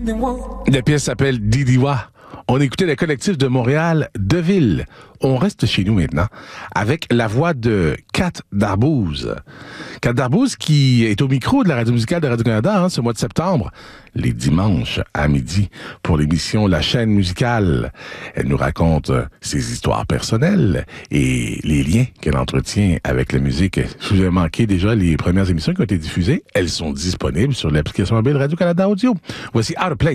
La pièce s'appelle Didiwa. On écoutait le collectif de Montréal, Deville. On reste chez nous maintenant avec la voix de Kat Darbouze. Kat Darbouze qui est au micro de la radio musicale de Radio-Canada ce mois de septembre, les dimanches à midi, pour l'émission La chaîne musicale. Elle nous raconte ses histoires personnelles et les liens qu'elle entretient avec la musique. Si vous avez manqué déjà les premières émissions qui ont été diffusées, elles sont disponibles sur l'application mobile Radio-Canada Audio. Voici Out of Place.